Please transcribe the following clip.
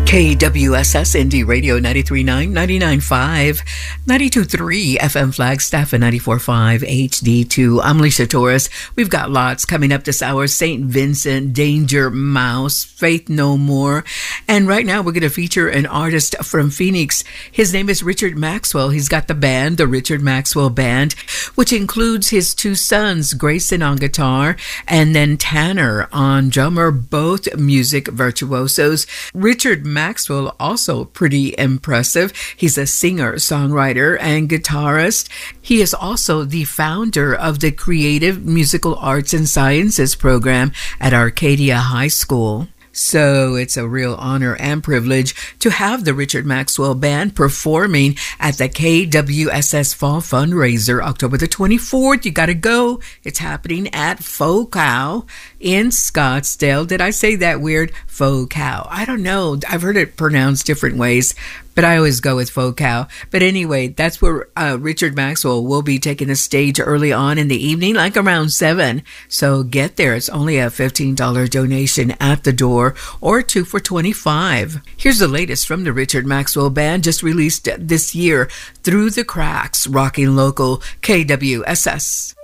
KWSS Indie Radio 93.9, 99.5, 92.3 FM Flagstaff and 94.5 HD2. I'm Lisa Torres. We've got lots coming up this hour. St. Vincent, Danger Mouse, Faith No More. And right now we're going to feature an artist from Phoenix. His name is Richard Maxwell. He's got the band, the Richard Maxwell Band, which includes his two sons, Grayson on guitar and then Tanner on drummer, both music virtuosos. Richard Maxwell, also pretty impressive. He's a singer, songwriter, and guitarist. He is also the founder of the Creative Musical Arts and Sciences program at Arcadia High School. So it's a real honor and privilege to have the Richard Maxwell Band performing at the KWSS Fall Fundraiser, October the 24th. You got to go. It's happening at FOCOW in Scottsdale. Did I say that weird? FOCOW. I don't know. I've heard it pronounced different ways, but I always go with FOCOW. But anyway, that's where Richard Maxwell will be taking the stage early on in the evening, like around 7. So get there. It's only a $15 donation at the door, or 2 for $25. Here's the latest from the Richard Maxwell Band, just released this year, Through the Cracks, rocking local KWSS.